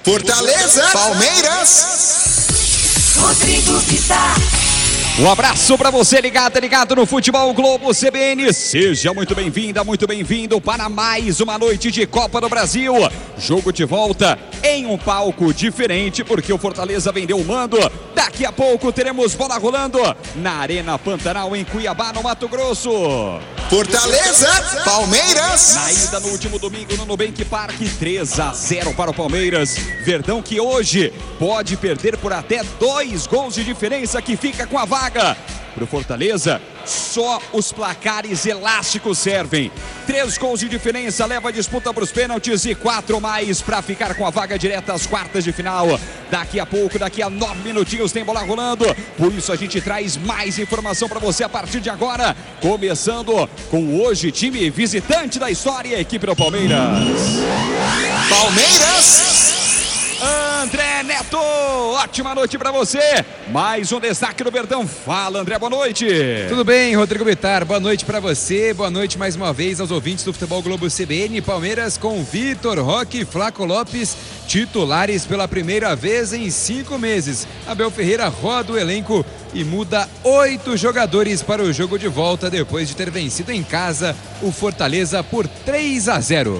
Fortaleza, Palmeiras. Rodrigo Vitar. Um abraço para você ligado no Futebol Globo CBN. Seja muito bem-vinda, muito bem-vindo para mais uma noite de Copa do Brasil. Jogo de volta em um palco diferente, porque o Fortaleza vendeu o mando. Daqui a pouco teremos bola rolando na Arena Pantanal, em Cuiabá, no Mato Grosso. Fortaleza, Palmeiras. Na ida no último domingo no Nubank Park, 3-0 para o Palmeiras. Verdão que hoje pode perder por até 2 gols de diferença, que fica com a vaga. Para o Fortaleza, só os placares elásticos servem. 3 gols de diferença leva a disputa para os pênaltis e 4 mais para ficar com a vaga direta às quartas de final. Daqui a pouco, daqui a 9 minutinhos tem bola rolando. Por isso a gente traz mais informação para você a partir de agora. Começando com hoje, time visitante da história, a equipe do Palmeiras. Palmeiras. André Neto, ótima noite para você. Mais um destaque do Verdão. Fala, André, boa noite. Tudo bem, Rodrigo Vitar? Boa noite para você. Boa noite mais uma vez aos ouvintes do Futebol Globo CBN. Palmeiras com Vitor Roque e Flaco Lopes, titulares pela primeira vez em 5 meses. Abel Ferreira roda o elenco e muda 8 jogadores para o jogo de volta, depois de ter vencido em casa o Fortaleza por 3-0.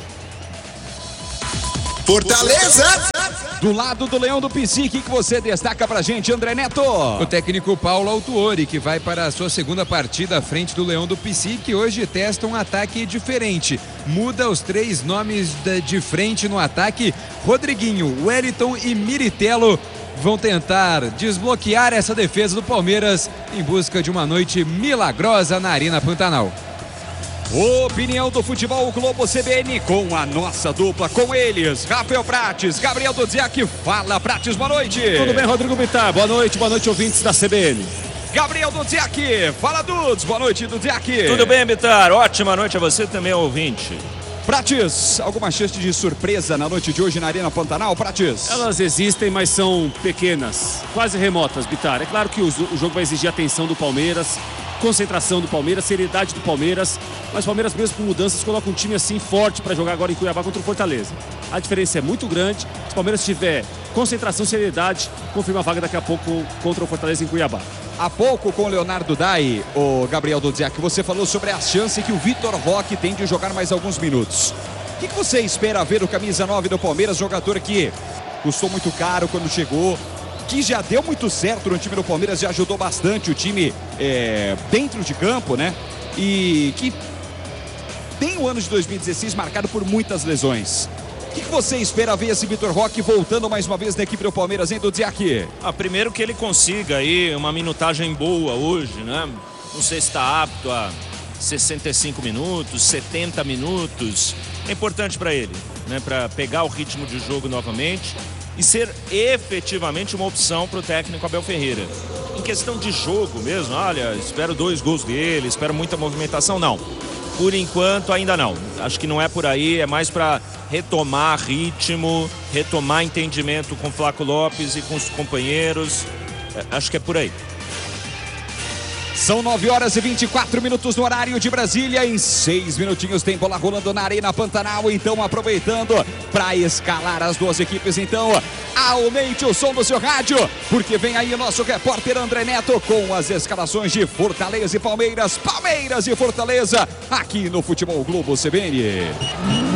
Fortaleza. Do lado do Leão do PC, o que você destaca pra gente, André Neto? O técnico Paulo Autuori, que vai para a sua segunda partida à frente do Leão do PC, que hoje testa um ataque diferente. Muda os 3 nomes de frente no ataque. Rodriguinho, Wellington e Miritello vão tentar desbloquear essa defesa do Palmeiras em busca de uma noite milagrosa na Arena Pantanal. Opinião do Futebol Globo CBN com a nossa dupla, com eles, Rafael Prates, Gabriel Dudziak. Fala, Prates, boa noite. Tudo bem, Rodrigo Vitar? Boa noite, ouvintes da CBN. Gabriel Dudziak, fala, Dudes, boa noite, Dudziak. Tudo bem, Vitar? Ótima noite a você também, ouvinte. Prates, alguma chance de surpresa na noite de hoje na Arena Pantanal, Prates? Elas existem, mas são pequenas, quase remotas, Vitar. É claro que o jogo vai exigir atenção do Palmeiras, concentração do Palmeiras, seriedade do Palmeiras, mas o Palmeiras, mesmo com mudanças, coloca um time assim forte para jogar agora em Cuiabá contra o Fortaleza. A diferença é muito grande. Se o Palmeiras tiver concentração, seriedade, confirma a vaga daqui a pouco contra o Fortaleza em Cuiabá. Há pouco, com o Leonardo Dai, o Gabriel Dudziak, você falou sobre a chance que o Vitor Roque tem de jogar mais alguns minutos. O que você espera ver o camisa 9 do Palmeiras, jogador que custou muito caro quando chegou, que já deu muito certo no time do Palmeiras, já ajudou bastante o time dentro de campo, né? E que tem o ano de 2016 marcado por muitas lesões. O que você espera ver esse Vitor Roque voltando mais uma vez na equipe do Palmeiras, hein, Dudziak? Primeiro que ele consiga aí uma minutagem boa hoje, né? Não sei se está apto a 65 minutos, 70 minutos. É importante para ele, né? Para pegar o ritmo de jogo novamente e ser efetivamente uma opção para o técnico Abel Ferreira. Em questão de jogo mesmo, olha, espero 2 gols dele, espero muita movimentação, não. Por enquanto ainda não. Acho que não é por aí, é mais para retomar ritmo, retomar entendimento com o Flaco Lopes e com os companheiros. Acho que é por aí. São 9 horas e 24 minutos no horário de Brasília. Em 6 minutinhos tem bola rolando na Arena Pantanal. Então, aproveitando para escalar as 2 equipes, então aumente o som do seu rádio, porque vem aí o nosso repórter André Neto com as escalações de Fortaleza e Palmeiras, Palmeiras e Fortaleza, aqui no Futebol Globo CBN.